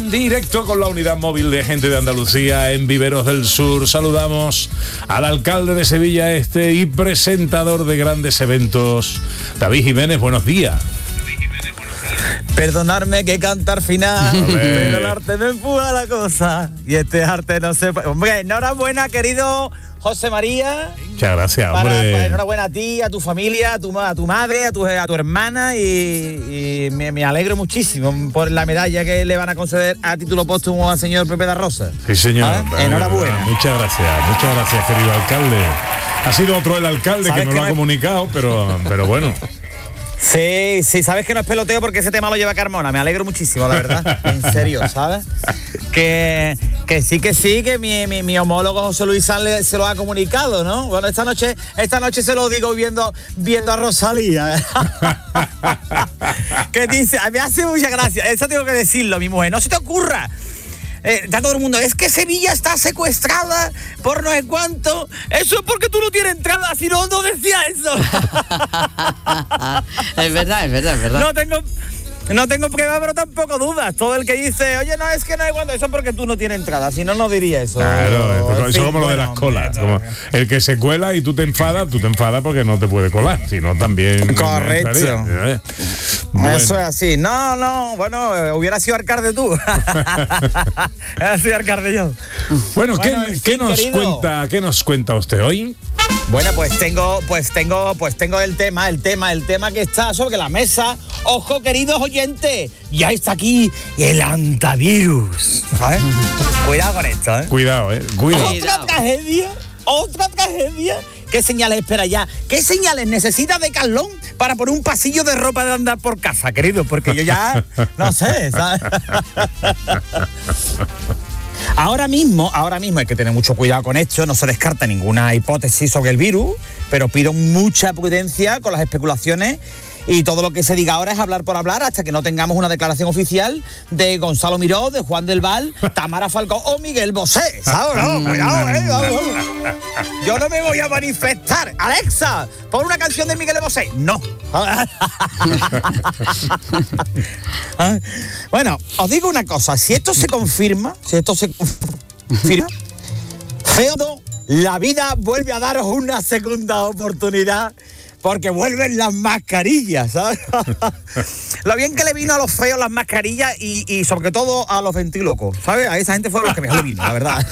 en directo con la unidad móvil de Gente de Andalucía en Viveros del Sur. Saludamos al alcalde de Sevilla Este y presentador de grandes eventos, David Jiménez. Buenos días. Perdonadme que cantar final, pero el arte me empuja la cosa y este arte no se... Hombre, enhorabuena, querido José María. Muchas gracias, hombre. Enhorabuena a ti, a tu familia, a tu madre, a tu hermana y me alegro muchísimo por la medalla que le van a conceder a título póstumo al señor Pepe da Rosa. Sí, señor. Enhorabuena. Muchas gracias, querido alcalde. Ha sido otro el alcalde que no lo ha comunicado, pero bueno. Sí, sabes que no es peloteo porque ese tema lo lleva Carmona. Me alegro muchísimo, la verdad. En serio, ¿sabes? Que sí, que mi homólogo José Luis Sanz se lo ha comunicado, ¿no? Bueno, esta noche se lo digo viendo a Rosalía. Que dice, me hace mucha gracia. Eso tengo que decirlo, mi mujer. No se te ocurra. Está todo el mundo, es que Sevilla está secuestrada por no sé cuánto. Eso es porque tú no tienes entrada, si no decía eso. Es verdad. No tengo pruebas, pero tampoco dudas. Todo el que dice, oye, no, es que no hay cuando, eso es porque tú no tienes entrada, si no, no diría eso. Claro, eso como lo de las colas. Como el que se cuela y tú te enfadas porque no te puede colar, si no también... Correcto. Bueno. Eso es así. No, bueno, hubiera sido alcalde tú. Hubiera sido alcalde yo. Bueno, ¿qué nos cuenta usted hoy? Bueno, pues tengo el tema que está sobre la mesa. Ojo, queridos oyentes, ya está aquí el antivirus. ¿Sabes? Cuidado con esto, ¿eh? Cuidado. Otra tragedia. ¿Qué señales espera ya? ¿Qué señales necesita Decathlon para poner un pasillo de ropa de andar por casa, querido? Porque yo ya no sé, ¿sabes? Ahora mismo hay que tener mucho cuidado con esto, no se descarta ninguna hipótesis sobre el virus, pero pido mucha prudencia con las especulaciones y todo lo que se diga ahora es hablar por hablar hasta que no tengamos una declaración oficial de Gonzalo Miró, de Juan del Val, Tamara Falcó o Miguel Bosé, ¿sabes? No, cuidado, Yo no me voy a manifestar. Alexa, pon una canción de Miguel Bosé. No. Bueno, os digo una cosa, si esto se confirma, Feudo, la vida vuelve a daros una segunda oportunidad porque vuelven las mascarillas, ¿sabes? Lo bien que le vino a los feos las mascarillas y sobre todo a los ventrílocos, ¿sabes? A esa gente fueron los que mejor le vino, la verdad.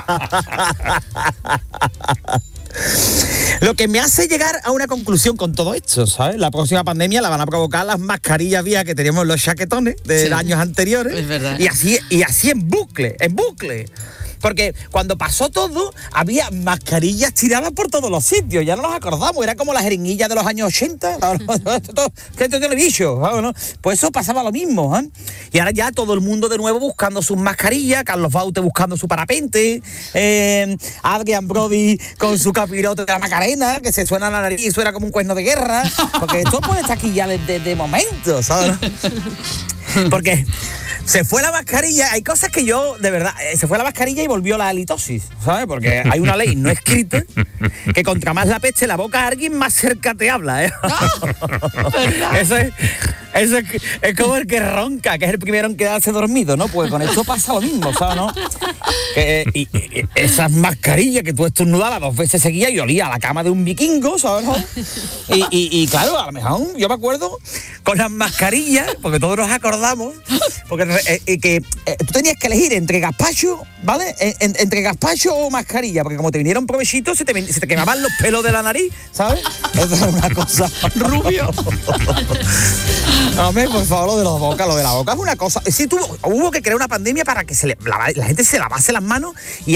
Lo que me hace llegar a una conclusión con todo esto, ¿sabes? La próxima pandemia la van a provocar las mascarillas viejas que teníamos en los chaquetones de años anteriores. Es verdad. Y así en bucle. Porque cuando pasó todo, había mascarillas tiradas por todos los sitios, ya no nos acordamos, era como las jeringuillas de los años 80, que te lo he dicho, ¿no? Pues eso pasaba lo mismo, ¿eh? Y ahora ya todo el mundo de nuevo buscando sus mascarillas, Carlos Baute buscando su parapente, Adrian Brody con su capirote de la Macarena, que se suena a la nariz y suena como un cuerno de guerra, porque esto puede estar aquí ya de momento, ¿sabes? Porque se fue la mascarilla, hay cosas que yo, de verdad, se fue la mascarilla y volvió la halitosis, ¿sabes? Porque hay una ley no escrita que contra más la peste la boca a alguien, más cerca te habla, ¿eh? Eso es como el que ronca, que es el primero en quedarse dormido, ¿no? Pues con esto pasa lo mismo, ¿sabes? ¿No? Y esas mascarillas que tú estornudabas 2 veces seguidas y olía a la cama de un vikingo, ¿sabes? ¿No? Y claro, a lo mejor yo me acuerdo con las mascarillas, porque todos nos acordamos, porque tú tenías que elegir entre gazpacho, ¿vale? Entre gazpacho o mascarilla, porque como te vinieron provechitos, se te quemaban los pelos de la nariz, ¿sabes? Eso es una cosa rubio. Hombre, por favor, lo de la boca es una cosa. Sí, hubo que crear una pandemia para que la gente se lavase las manos y